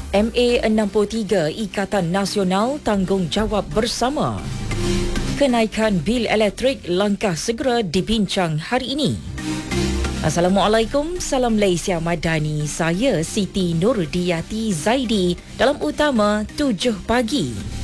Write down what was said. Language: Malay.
MA63 Ikatan Nasional Tanggungjawab Bersama. Kenaikan bil elektrik langkah segera dibincang hari ini. Assalamualaikum, salam Malaysia Madani. Saya Siti Nurdiyati Zaidi dalam utama 7 pagi.